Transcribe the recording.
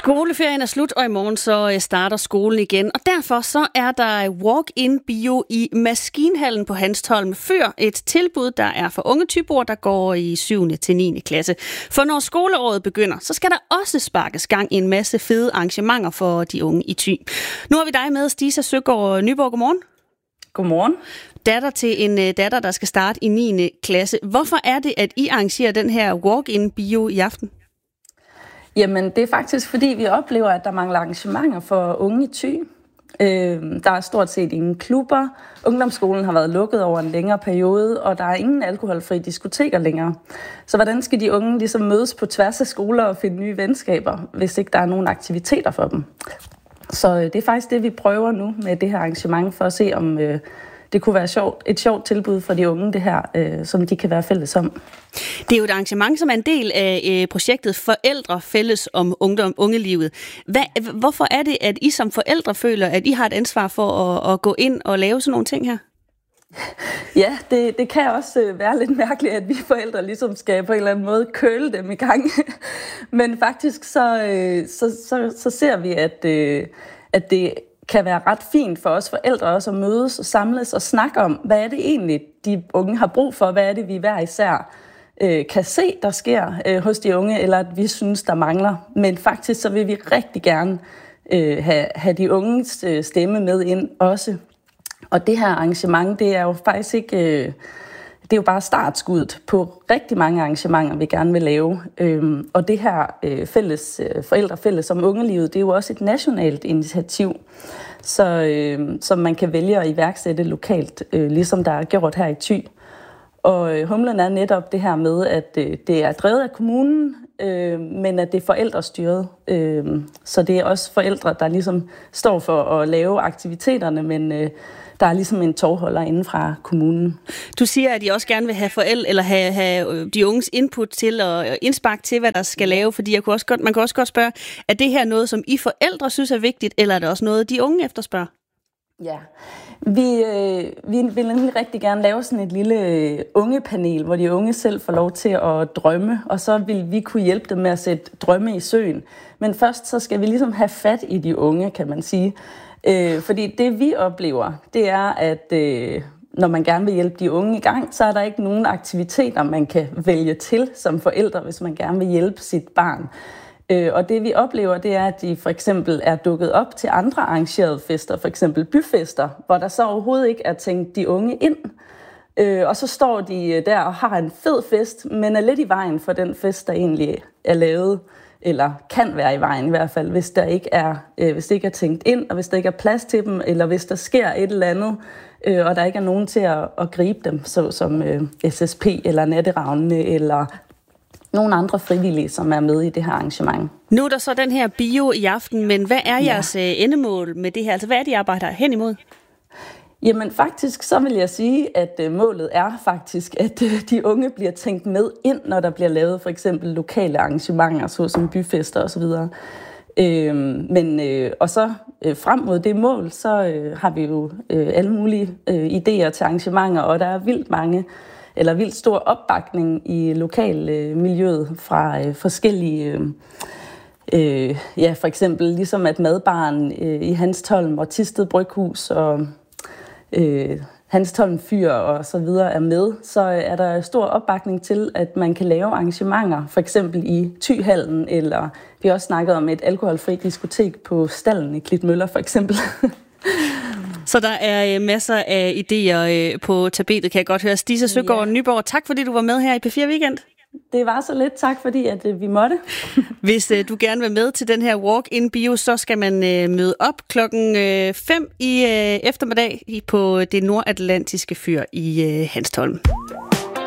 Skoleferien er slut, og i morgen så starter skolen igen. Og derfor så er der walk-in bio i Maskinhallen på Hanstholm Fyr. Et tilbud, der er for unge typer, der går i 7. til 9. klasse. For når skoleåret begynder, så skal der også sparkes gang i en masse fede arrangementer for de unge i Thy. Nu har vi dig med, Stisa Søgaard Nyborg. Godmorgen. Godmorgen. Datter til en datter, der skal starte i 9. klasse. Hvorfor er det, at I arrangerer den her walk-in bio i aften? Jamen, det er faktisk, fordi vi oplever, at der mangler arrangementer for unge i Thy. Der er stort set ingen klubber. Ungdomsskolen har været lukket over en længere periode, og der er ingen alkoholfri diskoteker længere. Så hvordan skal de unge ligesom mødes på tværs af skoler og finde nye venskaber, hvis ikke der er nogen aktiviteter for dem? Så det er faktisk det, vi prøver nu med det her arrangement, for at se, om det kunne være et sjovt tilbud for de unge, det her, som de kan være fælles om. Det er jo et arrangement, som er en del af projektet Forældre fælles om ungelivet. Hvorfor er det, at I som forældre føler, at I har et ansvar for at gå ind og lave sådan nogle ting her? Ja, det kan også være lidt mærkeligt, at vi forældre ligesom skal på en eller anden måde køle dem i gang. Men faktisk så ser vi, at det kan være ret fint for os forældre også at mødes og samles og snakke om, hvad er det egentlig, de unge har brug for, hvad er det, vi hver især kan se, der sker hos de unge, eller at vi synes, der mangler. Men faktisk så vil vi rigtig gerne have de unges stemme med ind også. Og det her arrangement, det er jo faktisk ikke, det er jo bare startskuddet på rigtig mange arrangementer, vi gerne vil lave. Og det her forældre fælles om ungelivet, det er jo også et nationalt initiativ, som man kan vælge at iværksætte lokalt, ligesom der er gjort her i Thy. Og humlen er netop det her med, at det er drevet af kommunen, men at det er forældrestyret. Så det er også forældre, der ligesom står for at lave aktiviteterne, men der er ligesom en tovholder inden fra kommunen. Du siger, at I også gerne vil have forældre eller have de unges input til og indspark til, hvad der skal lave, fordi man kan også godt spørge, er det her noget, som I forældre synes er vigtigt, eller er det også noget, de unge efterspørger? Ja, vi vil nemlig rigtig gerne lave sådan et lille ungepanel, hvor de unge selv får lov til at drømme, og så vil vi kunne hjælpe dem med at sætte drømme i søen. Men først så skal vi ligesom have fat i de unge, kan man sige. Fordi det vi oplever, det er, at når man gerne vil hjælpe de unge i gang, så er der ikke nogen aktiviteter, man kan vælge til som forældre, hvis man gerne vil hjælpe sit barn. Og det vi oplever, det er, at de for eksempel er dukket op til andre arrangerede fester, for eksempel byfester, hvor der så overhovedet ikke er tænkt de unge ind. Og så står de der og har en fed fest, men er lidt i vejen for den fest, der egentlig er lavet, eller kan være i vejen i hvert fald, hvis det ikke er tænkt ind, og hvis der ikke er plads til dem, eller hvis der sker et eller andet, og der ikke er nogen til at gribe dem, som SSP eller Natteravnene, eller nogle andre frivillige, som er med i det her arrangement. Nu er der så den her bio i aften, men hvad er jeres endemål med det her? Altså hvad er det, I arbejder hen imod? Jamen faktisk, så vil jeg sige, at målet er faktisk, at de unge bliver tænkt med ind, når der bliver lavet for eksempel lokale arrangementer, såsom byfester osv. Og så frem mod det mål, så har vi jo alle mulige idéer til arrangementer, og der er vildt stor opbakning i lokalmiljøet fra forskellige, for eksempel ligesom at Madbaren i Hanstholm og Thisted Bryghus og Hanstholm Fyr og så videre er med, så er der stor opbakning til, at man kan lave arrangementer, for eksempel i Thyhallen, eller vi har også snakket om et alkoholfri diskotek på Stallen i Klitmøller for eksempel. Så der er masser af idéer på tapetet, kan jeg godt høre. Stisa Søgaard Nyborg, tak fordi du var med her i P4 Weekend. Det var så lidt. Tak fordi at vi måtte. Hvis du gerne vil med til den her walk-in bio, så skal man møde op 5:00 i eftermiddag på det nordatlantiske fyr i Hanstholm.